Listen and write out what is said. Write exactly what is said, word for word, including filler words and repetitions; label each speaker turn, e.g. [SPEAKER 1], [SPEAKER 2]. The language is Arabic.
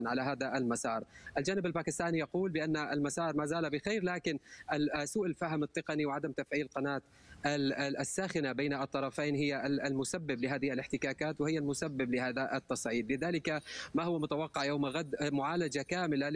[SPEAKER 1] على هذا المسار. الجانب الباكستاني يقول بأن المسار ما زال بخير، لكن سوء الفهم التقني وعدم تفعيل قناة الساخنة بين الطرفين هي المسبب لهذه الاحتكاكات وهي المسبب لهذا التصعيد. لذلك ما هو متوقع يوم غد معالجة كاملة